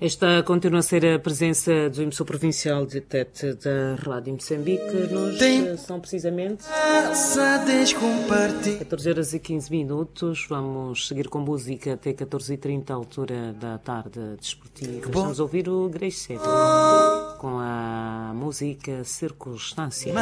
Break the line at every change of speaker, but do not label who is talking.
Esta continua a ser a presença do emissor provincial de Tete da Rádio Moçambique. Nós são precisamente 14h15. Vamos seguir com música até 14h30, altura da tarde desportiva. Vamos ouvir o Greix Cedo com a música Circunstância.